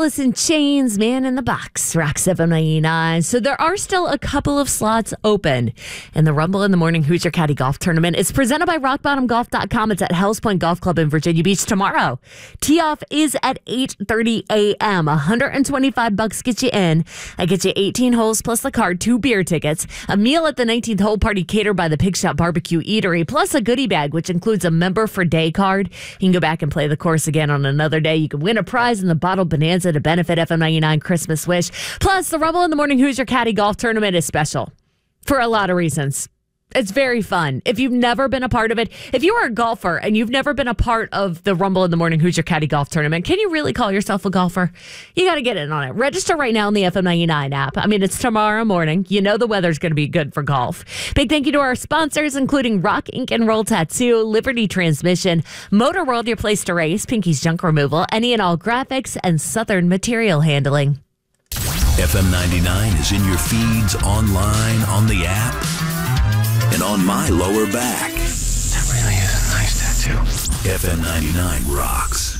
Alice in Chains, Man in the Box, Rock 799. So there are still a couple of slots open in the Rumble in the Morning Hoosier Caddy Golf Tournament. It's presented by RockBottomGolf.com. It's at Hells Point Golf Club in Virginia Beach tomorrow. Tee-off is at 8:30 a.m. $125 gets you in. I get you 18 holes plus the card, 2 beer tickets, a meal at the 19th hole party catered by the Pig Shop Barbecue Eatery, plus a goodie bag, which includes a member for day card. You can go back and play the course again on another day. You can win a prize in the Bottle Bonanza to benefit FM99 Christmas Wish. Plus, the Rumble in the Morning Hoosier Caddy Golf Tournament is special for a lot of reasons. It's very fun. If you've never been a part of it, if you are a golfer and you've never been a part of the Rumble in the Morning Hoosier Caddy Golf Tournament, can you really call yourself a golfer? You got to get in on it. Register right now on the FM99 app. I mean, it's tomorrow morning. You know the weather's going to be good for golf. Big thank you to our sponsors, including Rock Ink and Roll Tattoo, Liberty Transmission, Motor World, your place to race, Pinky's Junk Removal, Any and All Graphics, and Southern Material Handling. FM99 is in your feeds, online, on the app, and on my lower back. That really is a nice tattoo. FM99 rocks.